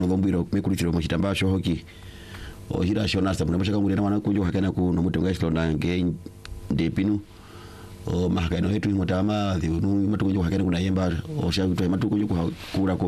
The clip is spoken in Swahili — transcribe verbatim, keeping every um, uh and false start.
ngombiro mekulitiro mu kitambaa sho hoki o hira shona sta munamashaka ngurena wana kunjo hakana ku no mutenga shilona nge ndepinu o mahakano hetu mutama dhiunu matukunjo hakana kuna yemba o shakuto matukunjo kura ko